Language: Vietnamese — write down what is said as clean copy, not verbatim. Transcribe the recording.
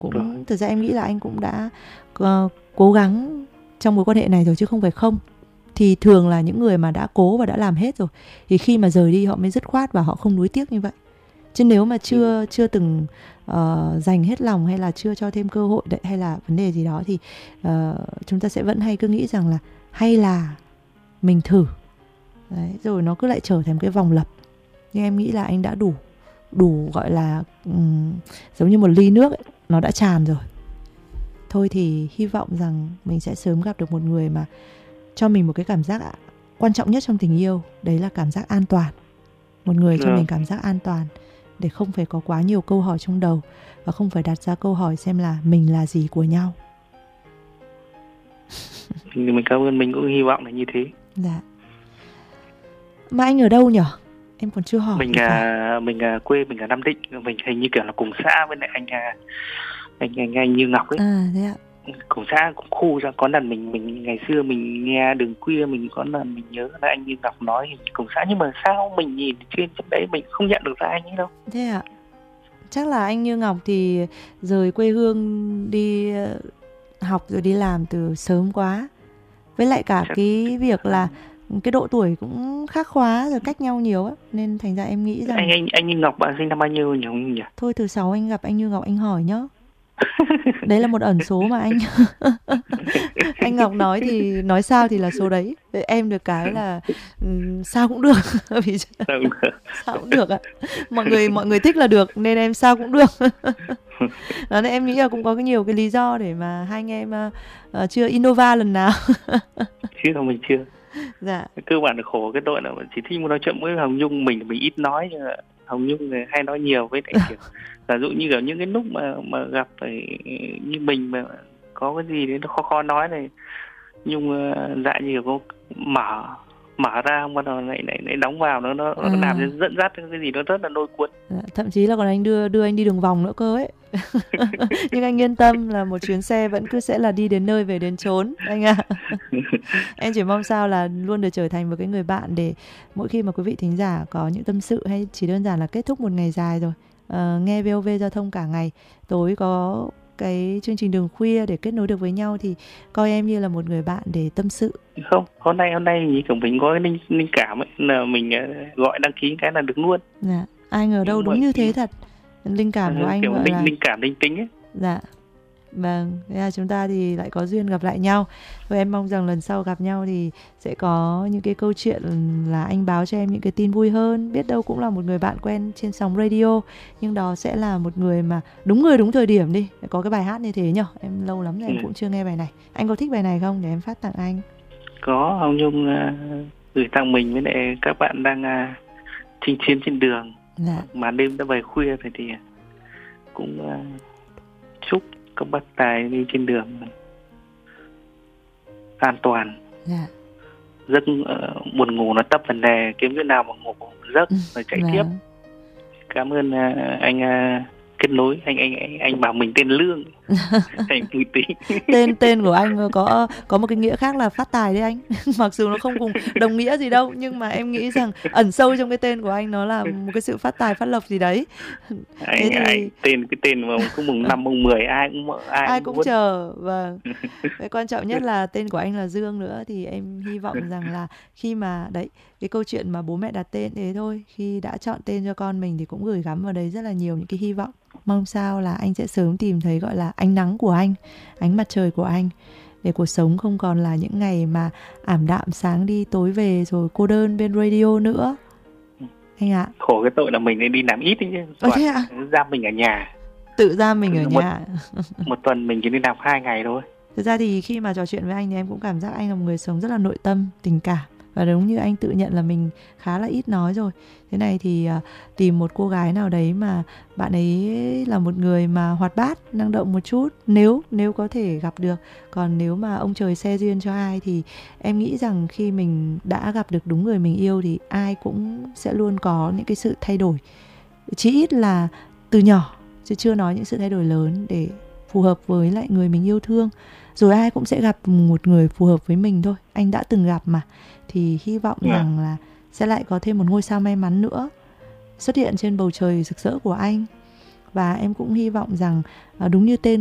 cũng thực ra em nghĩ là anh cũng đã cố gắng trong mối quan hệ này rồi chứ không phải không. Thì thường là những người mà đã cố và đã làm hết rồi thì khi mà rời đi họ mới dứt khoát và họ không nuối tiếc như vậy. Chứ nếu mà chưa từng dành hết lòng hay là chưa cho thêm cơ hội đấy, hay là vấn đề gì đó thì chúng ta sẽ vẫn hay cứ nghĩ rằng là hay là mình thử đấy, rồi nó cứ lại trở thành cái vòng lặp. Nhưng em nghĩ là anh đã đủ gọi là giống như một ly nước ấy, nó đã tràn rồi. Thôi thì hy vọng rằng mình sẽ sớm gặp được một người mà cho mình một cái cảm giác quan trọng nhất trong tình yêu, đấy là cảm giác an toàn. Một người cho mình cảm giác an toàn để không phải có quá nhiều câu hỏi trong đầu và không phải đặt ra câu hỏi xem là mình là gì của nhau. Mình cảm ơn, mình cũng hy vọng là như thế. Dạ. Mà anh ở đâu nhỉ? Em còn chưa hỏi. Mình quê mình ở Nam Định, mình hình như kiểu là cùng xã với lại anh Như Ngọc ấy. À thế ạ. Cùng xã cùng khu ra. Có lần mình ngày xưa mình nghe Đường Khuya, mình có lần mình nhớ là anh Như Ngọc nói cùng xã, nhưng mà sao mình nhìn trên đấy mình không nhận được ra anh ấy đâu. Thế ạ. Chắc là anh Như Ngọc thì rời quê hương đi học rồi đi làm từ sớm quá. Với lại cả cái việc là cái độ tuổi cũng khác khóa rồi, cách nhau nhiều á, nên thành ra em nghĩ rằng anh Như Ngọc bạn sinh năm bao nhiêu nhỉ không nhỉ? Thôi từ 6 anh gặp anh Như Ngọc anh hỏi nhá. Đấy là một ẩn số mà anh anh Ngọc nói thì nói sao thì là số đấy. Em được cái là sao cũng được. Sao cũng được ạ. Mọi người thích là được nên em sao cũng được. Đó nên em nghĩ là cũng có nhiều cái lý do để mà hai anh em chưa innova lần nào. Chứ không, mình chưa. Dạ. Cơ bản là khổ cái tội là chỉ thích nói chuyện với Hồng Nhung, mình ít nói, nhưng mà Hồng Nhung hay nói nhiều với lại kiểu giả dụ như kiểu những cái lúc mà gặp phải như mình mà có cái gì đấy nó khó nói này, Nhung dạng như có mở ra không bắt đầu lại đóng vào, nó làm cho dẫn dắt cái gì đó rất là lôi cuốn. Thậm chí là còn anh đưa anh đi đường vòng nữa cơ ấy. Nhưng anh yên tâm là một chuyến xe vẫn cứ sẽ là đi đến nơi về đến chốn anh ạ. Em chỉ mong sao là luôn được trở thành một cái người bạn để mỗi khi mà quý vị thính giả có những tâm sự hay chỉ đơn giản là kết thúc một ngày dài rồi, nghe VOV Giao thông cả ngày, tối có cái chương trình Đường Khuya để kết nối được với nhau thì coi em như là một người bạn để tâm sự. Không, hôm nay như kiểu mình có cái linh cảm ấy, là mình gọi đăng ký cái là được luôn. Dạ, ai ngờ đâu đúng như thế thật. Linh cảm của anh kiểu gọi là linh cảm linh tính ấy. Dạ. Vâng, thế là chúng ta thì lại có duyên gặp lại nhau. Và em mong rằng lần sau gặp nhau thì sẽ có những cái câu chuyện là anh báo cho em những cái tin vui hơn. Biết đâu cũng là một người bạn quen trên sóng radio, nhưng đó sẽ là một người mà đúng người đúng thời điểm đi. Có cái bài hát như thế nhở. Em lâu lắm rồi em cũng chưa nghe bài này. Anh có thích bài này không để em phát tặng anh? Có, Hồng Nhung gửi tặng mình với lại các bạn đang chinh chiến trên đường. Dạ. Mà đêm đã về khuya rồi thì cũng chúc các bác tài đi trên đường an toàn. Dạ. Giấc buồn ngủ nó tấp vấn đề, kiếm chỗ nào mà ngủ giấc rồi chạy tiếp. Cảm ơn anh kết nối, anh bảo mình tên Lương. Thành vui tí. Tên của anh có một cái nghĩa khác là phát tài đấy anh. Mặc dù nó không cùng đồng nghĩa gì đâu, nhưng mà em nghĩ rằng ẩn sâu trong cái tên của anh nó là một cái sự phát tài phát lộc gì đấy. Cái tên mà cũng mùng 5 mùng 10 ai cũng chờ. Vâng. Cái quan trọng nhất là tên của anh là Dương nữa, thì em hy vọng rằng là khi mà đấy, cái câu chuyện mà bố mẹ đặt tên thế thôi, khi đã chọn tên cho con mình thì cũng gửi gắm vào đấy rất là nhiều những cái hy vọng. Mong sao là anh sẽ sớm tìm thấy gọi là ánh nắng của anh, ánh mặt trời của anh, để cuộc sống không còn là những ngày mà ảm đạm sáng đi tối về rồi cô đơn bên radio nữa anh ạ. Khổ cái tội là mình đi làm ít chứ. Thế ạ? Giam mình ở nhà. Tự giam mình ở nhà. Một tuần mình chỉ đi làm 2 ngày thôi. Thực ra thì khi mà trò chuyện với anh thì em cũng cảm giác anh là một người sống rất là nội tâm, tình cảm. Và đúng như anh tự nhận là mình khá là ít nói rồi. Thế này thì tìm một cô gái nào đấy mà bạn ấy là một người mà hoạt bát, năng động một chút, nếu có thể gặp được. Còn nếu mà ông trời xe duyên cho ai thì em nghĩ rằng khi mình đã gặp được đúng người mình yêu thì ai cũng sẽ luôn có những cái sự thay đổi, chí ít là từ nhỏ, chứ chưa nói những sự thay đổi lớn, để phù hợp với lại người mình yêu thương. Rồi ai cũng sẽ gặp một người phù hợp với mình thôi. Anh đã từng gặp mà. Thì hy vọng rằng là sẽ lại có thêm một ngôi sao may mắn nữa xuất hiện trên bầu trời rực rỡ của anh. Và em cũng hy vọng rằng đúng như tên